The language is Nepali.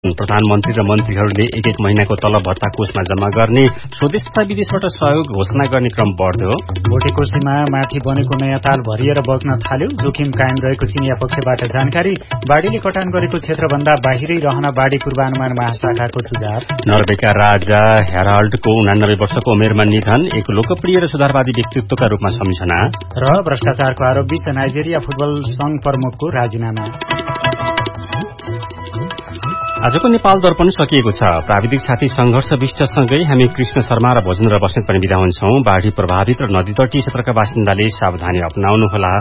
प्रधानमन्त्री र मन्त्रीहरूले एक महिनाको तलब भत्ता कोषमा जम्मा गर्ने, स्वदेश तथा विदेशबाट सहयोग घोषणा गर्ने क्रम बढ्यो। भोटेको सीमामाथि बनेको नयाँ ताल भरिएर बग्न थाल्यो। जोखिम कायम रहेको चिनिया पक्षबाट जानकारी। बाढ़ीले कटान गरेको क्षेत्रभन्दा बाहिरै रहन बाढ़ी पूर्वानुमान महाशाखाको सुझाव। नर्वेका राजा हेराल्डको 89 वर्षको उमेरमा निधन, एक लोकप्रिय र सुधारवादी व्यक्तित्वका रूपमा सम्झना। र भ्रष्टाचारको आरोप बीच नाइजेरिया फुटबल संघ प्रमुखको राजीनामा। आजको नेपाल दर्पण सकिएको छ। प्राविधिक साथी संघर्ष विष्टसँगै हामी कृष्ण शर्मा र भोजन र बस्नेत पनि बिदा हुन्छौं। बाढ़ी प्रभावित र नदी तटीय क्षेत्रका बासिन्दाले सावधानी अपनाउनुहोला।